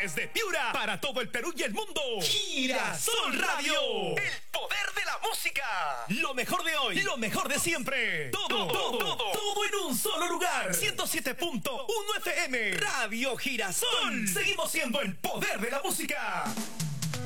Desde Piura, para todo el Perú y el mundo. Girasol Radio. El poder de la música. Lo mejor de hoy, lo mejor de siempre. Todo en un solo lugar. 107.1 FM. Radio Girasol. Seguimos siendo el poder de la música.